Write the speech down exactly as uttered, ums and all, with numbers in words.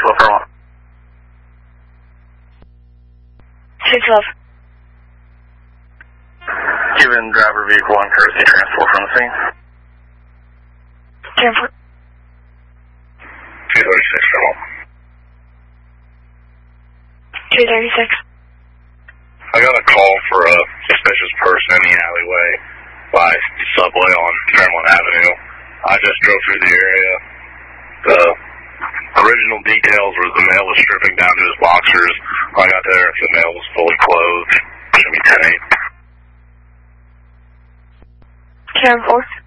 twelve for one. two twelve. Given driver vehicle one courtesy transport from the scene. Transport. two thirty-six for one. two thirty-six. I got a call for a suspicious person in the alleyway by Subway on Fairmont Avenue. I just drove through the area. The original details were the male was stripping down to his boxers. When I got there, the male was fully clothed. Should be ten eight. ten four.